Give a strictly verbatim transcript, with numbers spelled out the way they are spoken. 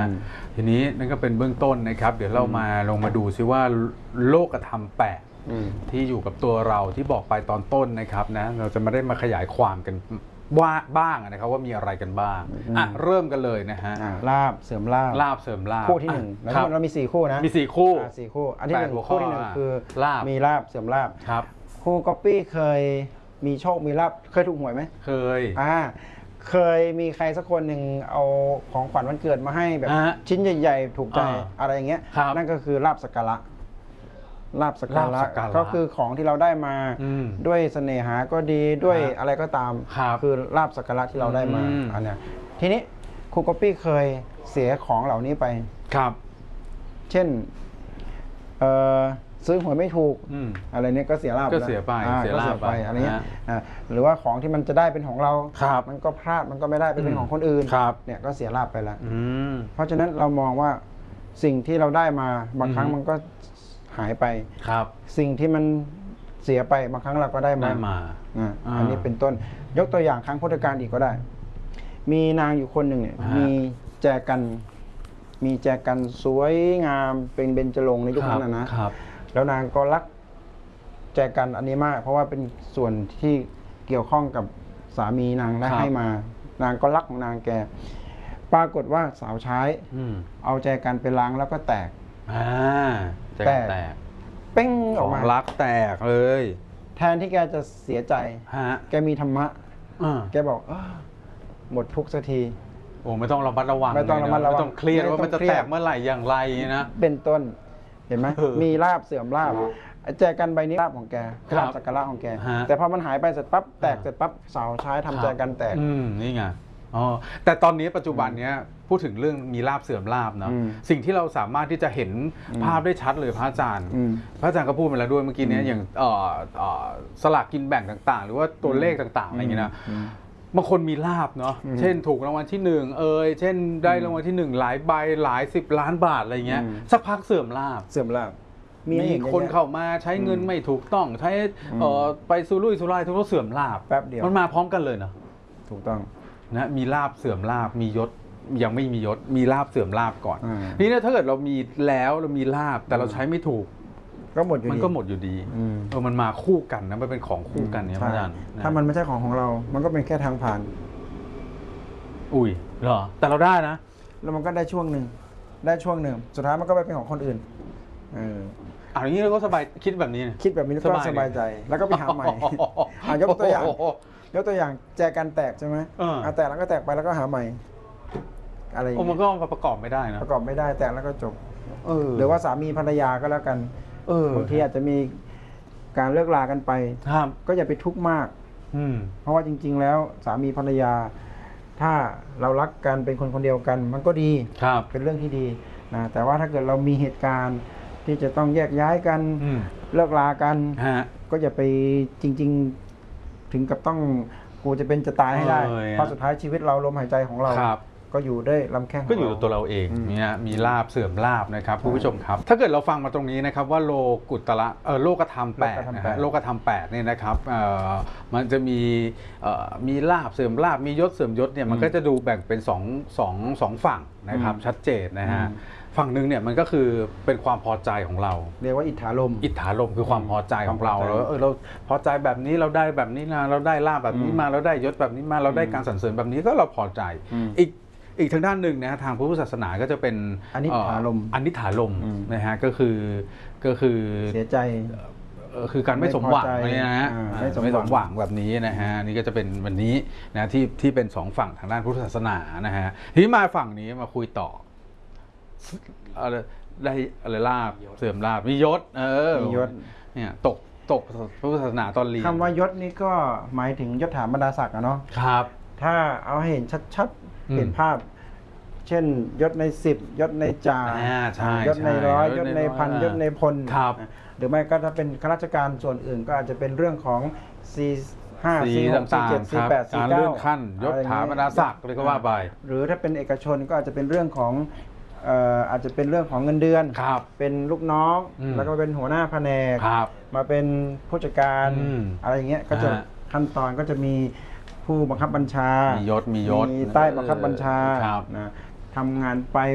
ะทีนี้นั่นก็เป็นเบื้องต้นนะครับเดี๋ยวเรามาลงมาดูซิว่าโลกธรรมแปดที่อยู่กับตัวเราที่บอกไปตอนต้นนะครับนะเราจะมาได้มาขยายความกันว่าบ้างนะครับว่ามีอะไรกันบ้างอ่ะเริ่มกันเลยนะฮะลาบเสริมลาบลาบเสริมลาบคู่ที่หนึ่งแล้วเรามีสี่คู่นะมีสี่คู่สี่คู่อันที่หนึ่งคู่ที่หนึ่งคือลาบมีลาบเสริมลาบครับครูก๊อปปี้เคยมีโชคมีลาบเคยถูกหวยไหมเคยอ่าเคยมีใครสักคนหนึ่งเอาของขวัญวันเกิดมาให้แบบชิ้นใหญ่ๆถูกใจอะไรอย่างเงี้ยนั่นก็คือลาบสักการะลาบสักการะก็คือของที่เราได้มาด้วยเสน่หาก็ดีด้วยอะไรก็ตามคือลาบสักการะที่เราได้มาอันเนี้ยทีนี้ครูก๊อปปี้เคยเสียของเหล่านี้ไปครับเช่นเอ่อซื้อหวยไม่ถูกอะไรเนี้ยก็เสียลาบก็เสียไปเสียลาบไปอะไรเงี้ยหรือว่าของที่มันจะได้เป็นของเรามันก็พลาดมันก็ไม่ได้เป็นของคนอื่นเนี่ยก็เสียลาบไปแล้วเพราะฉะนั้นเรามองว่าสิ่งที่เราได้มาบางครั้งมันก็หายไปครับสิ่งที่มันเสียไปบางครั้งเราก็ได้มาอันนี้เป็นต้นยกตัวอย่างครั้งพุทธกาลอีกก็ได้มีนางอยู่คนหนึ่งเนี่ยมีแจกันมีแจกันสวยงามเป็นเบญจรงค์ในยุคนั้นนะแล้วนางก็รักแจกันอันนี้มากเพราะว่าเป็นส่วนที่เกี่ยวข้องกับสามีนางได้ให้มานางก็รักของนางแกปรากฏว่าสาวใช้เอาแจกันไปล้างแล้วก็แตกแตกเป้งออกมารักแตกเลยแทนที่แกจะเสียใจแกมีธรรมะแกบอกหมดทุกสักทีโอ้ไม่ต้องระมัดระวังไม่ต้องระมัดระวังไม่ต้องเครียดว่ามันจะแตกเมื่อไหร่อย่างไรนะเป็นต้นเห็นไหมมีลาบเสื่อมลาบแจกันใบนี้ลาบของแกลาบสักการะของแกแต่พอมันหายไปเสร็จปั๊บแตกเสร็จปั๊บสาวใช้ทำแจกันแตกนี่ไงอ๋อแต่ตอนนี้ปัจจุบันนี้พูดถึงเรื่องมีลาบเสื่อมลาบเนาะสิ่งที่เราสามารถที่จะเห็นภาพได้ชัดเลยพระอาจารย์พระอาจารย์ก็พูดมาแล้วด้วยเมื่อกี้นี้อย่างสลากกินแบ่งต่างๆหรือว่าตัวเลขต่างๆอะไรอย่างเงี้ยนะบางคนมีลาบเนาะเช่นถูกรางวัลที่หนึ่งเอย เช่นได้รางวัลที่หนึ่งหลายใบหลายสิบล้านบาทอะไรเงี้ยสักพักเสื่อมลาบเสื่อมลาบมีคนเข้ามาใช้เงินไม่ถูกต้องใช้ไปสุรุ่ยสุร่ายทุกข์เสื่อมลาบแป๊บเดียวมันมาพร้อมกันเลยเนาะถูกต้องนะมีลาบเสื่อมลาบมียศยังไม่มียศมีลาบเสื่อมลาบก่อนนี่เนี่ยถ้าเกิดเรามีแล้วเรามีลาบแต่เราใช้ไม่ถูกก็หมดอยู่ดีมันก็หมดอยู่ดีเออมันมาคู่กันนะมันเป็นของคู่กันเนี่ยอาจารย์ถ้ามันไม่ใช่ของของเรามันก็เป็นแค่ทางผ่านอุ้ยเหรอแต่เราได้นะแล้วมันก็ได้ช่วงหนึ่งได้ช่วงหนึ่งสุดท้ายมันก็ไปเป็นของคนอื่นเอออย่างนี้เราก็สบายคิดแบบนี้คิดแบบนี้ก็สบายใจแล้วก็ไปหาใหม่ยกตัวอย่างยกตัวอย่างแจกันแตกใช่ไหมอ่าแตกแล้วก็แตกไปแล้วก็หาใหม่อะไรอย่างเงี้ยมันก็ประกอบไม่ได้นะประกอบไม่ได้แตกแล้วก็จบหรือว่าสามีภรรยาก็แล้วกันบางทีอาจจะมีการเลิกลากันไปก็อย่าไปทุกข์มากเพราะว่าจริงๆแล้วสามีภรรยาถ้าเรารักกันเป็นคนคนเดียวกันมันก็ดีเป็นเรื่องที่ดีนะแต่ว่าถ้าเกิดเรามีเหตุการณ์ที่จะต้องแยกย้ายกันเลิกลากันก็อย่าไปจริงๆถึงกับต้องกูจะเป็นจะตายให้ได้เพราะสุดท้ายชีวิตเราลมหายใจของเราก็อยู่ได้ลำแข้งก็อยู่ตัวเราเองเนี่ยมีลาบเสื่อมลาบนะครับผู้ชมครับถ้าเกิดเราฟังมาตรงนี้นะครับว่าโลกุตระเออโลกธรรมแปดนะฮะโลกธรรมแปดเนี่ยนะครับเอ่อมันจะมีเอ่อมีลาบเสื่อมลาบมียศเสื่อมยศเนี่ยมันก็จะดูแบ่งเป็นสองสองสองฝั่งนะครับชัดเจนนะฮะฝั่งหนึ่งเนี่ยมันก็คือเป็นความพอใจของเราเรียกว่าอิทธารมอิทธารมคือความพอใจของเราแล้วเออเราพอใจแบบนี้เราได้แบบนี้นะเราได้ลาบแบบนี้มาเราได้ยศแบบนี้มาเราได้การสรรเสริญแบบนี้ก็เราพอใจอีกอีกทางด้านหนึ่งนะทางพระพุทธศาสนาก็จะเป็นอนิถารมอนิถารมนะฮะก็คือก็คือเสียใจคือการไม่สมหวังนะฮะไม่สมหวังแบบนี้นะฮะนี่ก็จะเป็นวันนี้นะที่ที่เป็นสองฝั่งทางด้านพุทธศาสนานะฮะทีนี้มาฝั่งนี้มาคุยต่ออะไรได้อะไรลาบเสื่อมลาบมียศเออมียศเนี่ยตกตกพระพุทธศาสนาตอนเรียนคำว่ายศนี่ก็หมายถึงยศถาบรรดาศักดิ์อะเนาะครับถ้าเอาให้เห็นชัดๆเห็นภาพเช่นยศในสิบยศในจ่ายศในร้อยยศในพันยศในพลหรือไม่ก็ถ้าเป็นข้าราชการส่วนอื่นก็อาจจะเป็นเรื่องของสี่ห้าสี่หกสี่เจ็ดสี่แปดสี่เก้าเลื่อนขั้นยศถาบรรดาศักดิ์เลยก็ว่าไปหรือถ้าเป็นเอกชนก็อาจจะเป็นเรื่องของอาจจะเป็นเรื่องของเงินเดือนเป็นลูกน้องแล้วก็เป็นหัวหน้าแผนกมาเป็นผู้จัดการอะไรอย่างเงี้ยก็จะขั้นตอนก็จะมีผู้บังคับบัญชามียศมียศมีใต้บังคับบัญชาทำงานไป